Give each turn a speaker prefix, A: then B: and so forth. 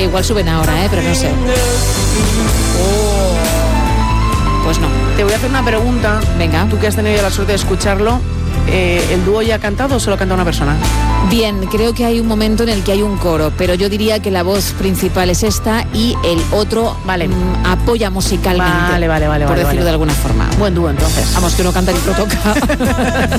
A: Que igual suben ahora, pero no sé. Pues no.
B: Te voy a hacer una pregunta.
A: Venga.
B: Tú que has tenido la suerte de escucharlo, ¿el dúo ya ha cantado o solo canta una persona?
A: Bien, creo que hay un momento en el que hay un coro, pero yo diría que la voz principal es esta y el otro apoya musicalmente.
B: Vale.
A: Por decirlo de alguna forma.
B: Buen dúo, entonces.
A: Vamos, que uno canta y otro toca.